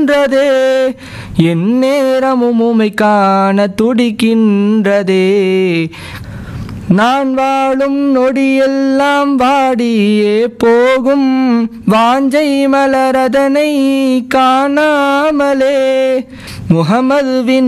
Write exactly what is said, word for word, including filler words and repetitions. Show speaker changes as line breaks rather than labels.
துடிக்கின்றதே, என் நேரமும் உமை காண துடிக்கின்றதே. நான் வாழும் நொடியெல்லாம் வாடியே போகும், வாஞ்சை மலரதனை காணாமலே முஹம்மதுவின்